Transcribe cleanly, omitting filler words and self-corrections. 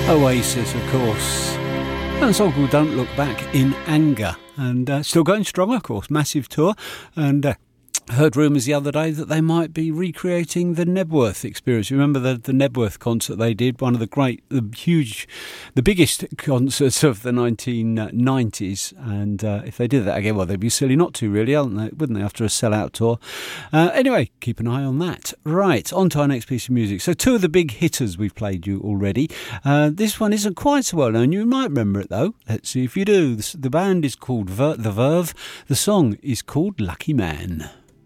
Oasis, of course. And a song called Don't Look Back in Anger. And still going strong, of course. Massive tour. And heard rumours the other day that they might be recreating the Nebworth experience. You remember the Nebworth concert they did? One of the biggest concerts of the 1990s. And if they did that again, well, they'd be silly not to, really, wouldn't they, after a sellout tour? Anyway, keep an eye on that. Right, on to our next piece of music. So 2 of the big hitters we've played you already. This one isn't quite so well known. You might remember it, though. Let's see if you do. The band is called The Verve. The song is called Lucky Man.